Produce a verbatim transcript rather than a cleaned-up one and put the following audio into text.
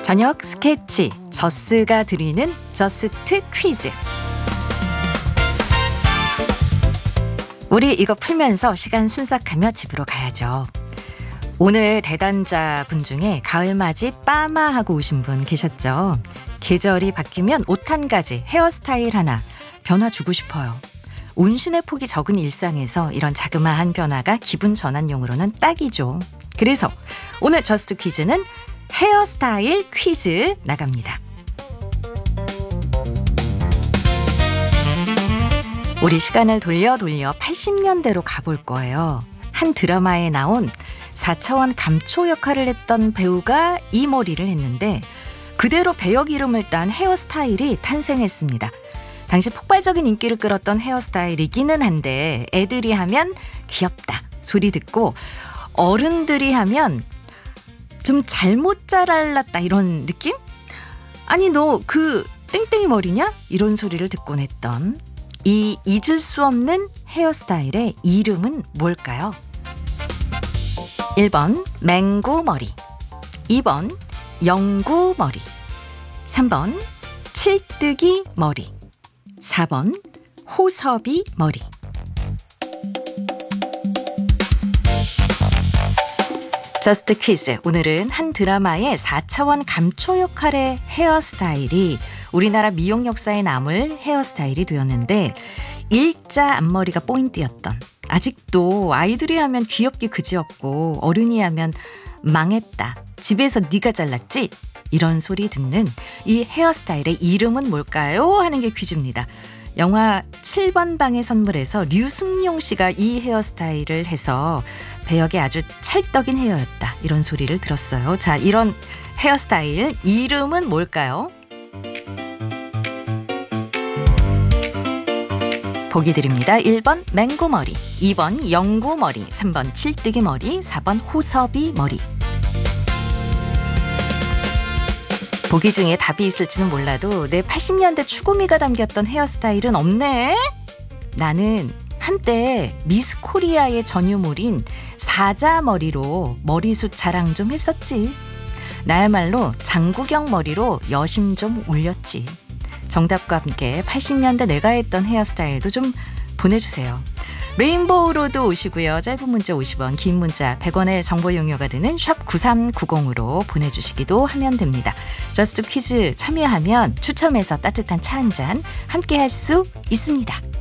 저녁 스케치, 저스가 드리는 저스트 퀴즈. 우리 이거 풀면서 시간 순삭하며 집으로 가야죠. 오늘 대단자 분 중에 가을맞이 빠마하고 오신 분 계셨죠. 계절이 바뀌면 옷 한 가지, 헤어스타일 하나 변화 주고 싶어요. 운신의 폭이 적은 일상에서 이런 자그마한 변화가 기분 전환용으로는 딱이죠. 그래서 오늘 저스트 퀴즈는 헤어스타일 퀴즈 나갑니다. 우리 시간을 돌려 돌려 팔십 년대로 가볼 거예요. 한 드라마에 나온 사 차원 감초 역할을 했던 배우가 이 머리를 했는데 그대로 배역 이름을 딴 헤어스타일이 탄생했습니다. 당시 폭발적인 인기를 끌었던 헤어스타일이기는 한데 애들이 하면 귀엽다 소리 듣고 어른들이 하면 좀 잘못 잘랐다 이런 느낌? 아니 너 그 땡땡이 머리냐? 이런 소리를 듣곤 했던 이 잊을 수 없는 헤어스타일의 이름은 뭘까요? 일 번 맹구머리, 이 번 영구머리, 삼 번 칠뜨기 머리, 사 번 호섭이 머리. 저스트 퀴즈. 오늘은 한 드라마의 사 차원 감초 역할의 헤어스타일이 우리나라 미용 역사에 남을 헤어스타일이 되었는데 일자 앞머리가 포인트였던, 아직도 아이들이 하면 귀엽기 그지없고 어른이 하면 망했다, 집에서 네가 잘랐지? 이런 소리 듣는 이 헤어스타일의 이름은 뭘까요? 하는 게 퀴즈입니다. 영화 칠 번 방의 선물에서 류승룡 씨가 이 헤어스타일을 해서 배역에 아주 찰떡인 헤어였다, 이런 소리를 들었어요. 자, 이런 헤어스타일 이름은 뭘까요? 보기 드립니다. 일 번 맹구머리, 이 번 영구머리, 삼 번 칠뜨기 머리, 사 번 호섭이 머리. 보기 중에 답이 있을지는 몰라도 내 팔십 년대 추구미가 담겼던 헤어스타일은 없네. 나는 한때 미스 코리아의 전유물인 사자머리로 머리숱 자랑 좀 했었지. 나야말로 장구경 머리로 여심 좀 울렸지. 정답과 함께 팔십 년대 내가 했던 헤어스타일도 좀 보내주세요. 레인보우로도 오시고요. 짧은 문자 오십 원, 긴 문자 백 원의 정보 용료가 드는 샵 구삼구공으로 보내주시기도 하면 됩니다. 저스트 퀴즈 참여하면 추첨해서 따뜻한 차 한 잔 함께 할 수 있습니다.